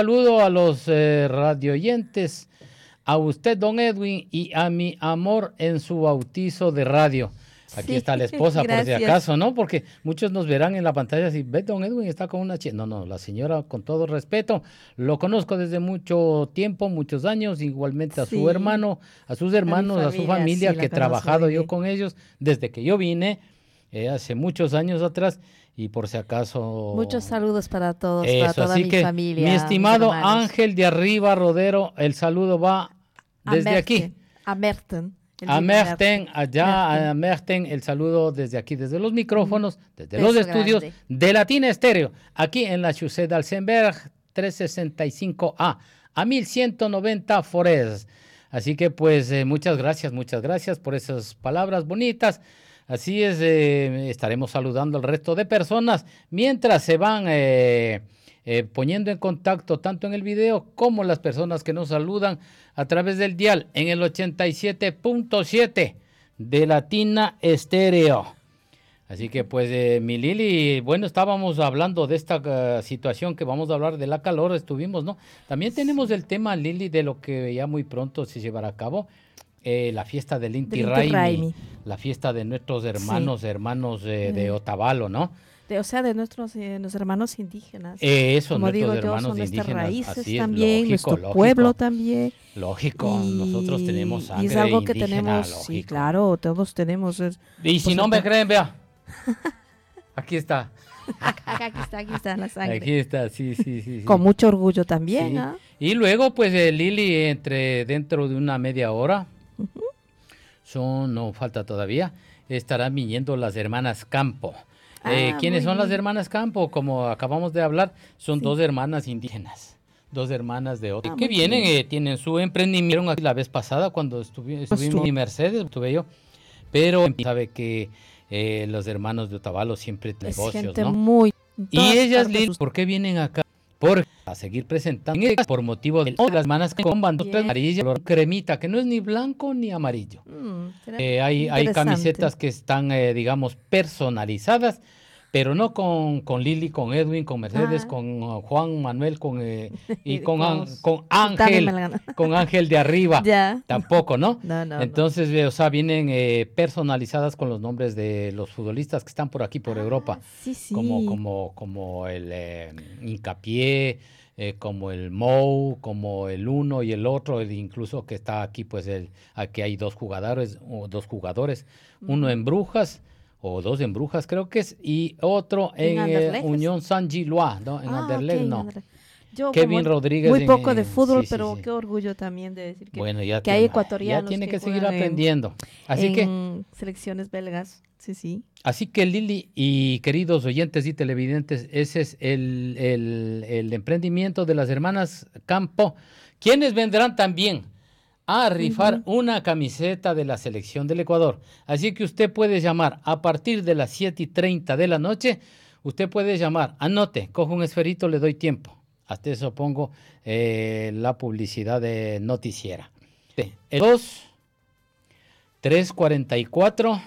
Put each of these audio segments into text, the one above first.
Saludo a los radioyentes, a usted, don Edwin, y a mi amor en su bautizo de radio. Aquí está la esposa, por si acaso, ¿no? Porque muchos nos verán en la pantalla si ve, don Edwin está con una chica. No, la señora, con todo respeto, lo conozco desde mucho tiempo, muchos años, igualmente a su hermano, a sus hermanos, a su familia, que he trabajado yo con ellos desde que yo vine, hace muchos años atrás, y por si acaso... Muchos saludos para todos, para toda mi familia. Mi estimado Ángel de Arriba Rodero, el saludo va desde aquí. A Merten. A Merten, a Merten, el saludo desde aquí, desde los micrófonos, desde los estudios de Latina Estéreo, aquí en la Chaussée d'Alsenberg 365A, a 1190 Forest. Así que pues muchas gracias por esas palabras bonitas. Así es, estaremos saludando al resto de personas mientras se van poniendo en contacto tanto en el video como las personas que nos saludan a través del dial en el 87.7 de Latina Estéreo. Así que pues mi Lili, bueno, estábamos hablando de esta situación que vamos a hablar de la calor, estuvimos, ¿no? También tenemos el tema, Lili, de lo que ya muy pronto se llevará a cabo. La fiesta del Inti Raymi, la fiesta de nuestros hermanos de Otavalo, ¿no? O sea, de nuestros los hermanos indígenas. Eso, como nuestros digo hermanos yo, son indígenas. Nuestras raíces así es, también, nuestro pueblo también. Lógico, nosotros tenemos sangre y es algo indígena, que tenemos, lógico. Sí, claro, todos tenemos. Y si no me creen, vea, aquí está. Aquí está la sangre. Aquí está, sí. Con mucho orgullo también. Sí. Y luego, pues, Lili, dentro de una media hora, no falta todavía, estarán viniendo las hermanas Campo. ¿Quiénes son las hermanas Campo? Como acabamos de hablar, son dos hermanas indígenas, dos hermanas de otro. Que vienen, tienen su emprendimiento. Aquí la vez pasada, cuando estuvimos en Mercedes, estuve yo, pero sabe que los hermanos de Otavalo siempre tienen negocios, ¿no? Y ellas, Lili, ¿por qué vienen acá? A seguir presentando por motivo de las hermanas con banderas amarillas, color cremita, que no es ni blanco ni amarillo. Hay camisetas que están, digamos, personalizadas, pero no con Lili, con Edwin, con Mercedes, con Juan Manuel, con Ángel, con Ángel de Arriba, tampoco, ¿no? No. Entonces, o sea, vienen personalizadas con los nombres de los futbolistas que están por aquí, por Europa, como el Hincapié, como el Mou, como el uno y el otro, incluso que está aquí, pues aquí hay dos jugadores, uno en Brujas, o dos en Brujas creo que es, y otro en Unión Saint-Gilloise, ¿no? En Anderlecht, no. Kevin Rodríguez. Muy poco de fútbol, pero qué orgullo también de decir que hay ecuatorianos. Ya tiene que seguir aprendiendo. Así que selecciones belgas, sí. Así que Lili y queridos oyentes y televidentes, ese es el emprendimiento de las hermanas Campo, quienes vendrán también a rifar una camiseta de la selección del Ecuador. Así que usted puede llamar a partir de las 7:30 de la noche. Usted puede llamar, anote, cojo un esferito, le doy tiempo. Hasta eso pongo la publicidad de noticiera. El 2, 344,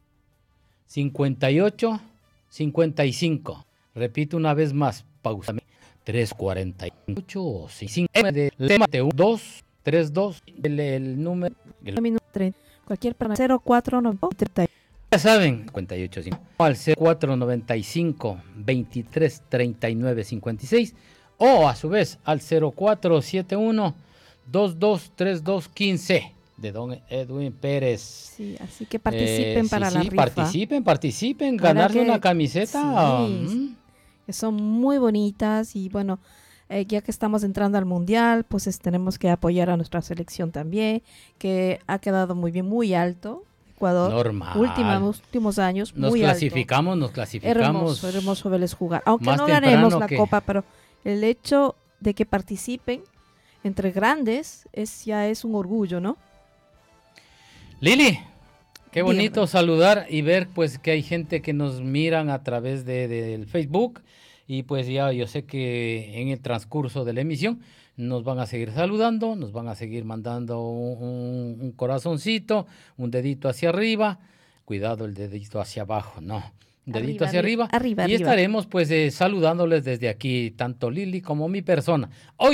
58, 55. Repito una vez más, pausa. 348, 55, 2, 32, el número. Cualquier para 0490. Ya saben, 58, al 0495 23 39 56 o a su vez al 0471 2232 15 de don Edwin Pérez. Sí, así que participen para la rifa. Participen, ganarle una camiseta. Que son muy bonitas y bueno, ya que estamos entrando al mundial, pues tenemos que apoyar a nuestra selección también, que ha quedado muy bien, muy alto. Ecuador, normal. Últimos años, muy nos clasificamos. Hermoso verles jugar. Aunque no ganemos la copa, pero el hecho de que participen entre grandes ya es un orgullo, ¿no? Lili, qué bonito saludar y ver pues que hay gente que nos miran a través del Facebook y pues ya yo sé que en el transcurso de la emisión nos van a seguir saludando, nos van a seguir mandando un corazoncito, un dedito hacia arriba, cuidado el dedito hacia abajo, no, un dedito hacia arriba, y estaremos pues saludándoles desde aquí, tanto Lili como mi persona. Hoy